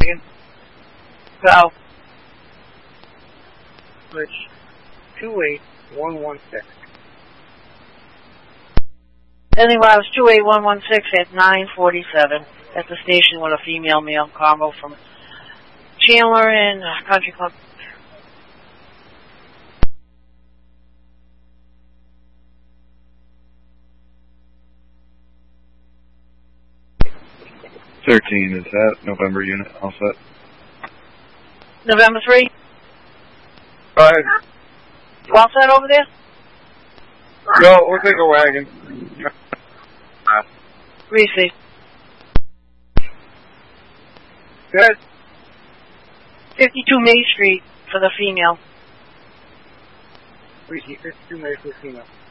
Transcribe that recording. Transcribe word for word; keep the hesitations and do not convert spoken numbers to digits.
wagon. Go. Switch two eight one one six. Ending miles two eight one one six at nine forty-seven. At the station with a female male combo from Chandler and Country Club. thirteen, is that November unit all set? November three? Go ahead. All set over there? No, we'll take a wagon. Receive. Good. fifty-two May Street for the female. Receive fifty-two May for female.